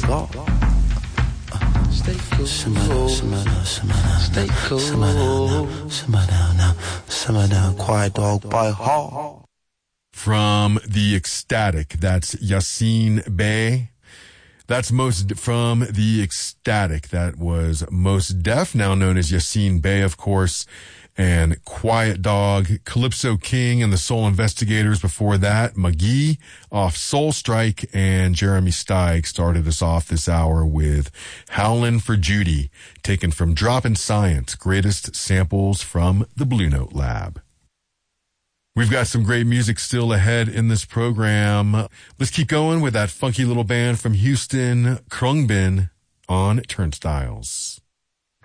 walk. Stay cool. Simmer cool. Simmer down. Quiet dog by heart. From The Ecstatic, that's Yassine Bey. That's from The Ecstatic. That was Mos Def, now known as Yassine Bey, of course, and Quiet Dog. Calypso King and the Soul Investigators before that. McGee off Soul Strike, and Jeremy Steig started us off this hour with Howlin' for Judy, taken from Droppin' Science, greatest samples from the Blue Note Lab. We've got some great music still ahead in this program. Let's keep going with that funky little band from Houston, Khruangbin, on Turnstiles.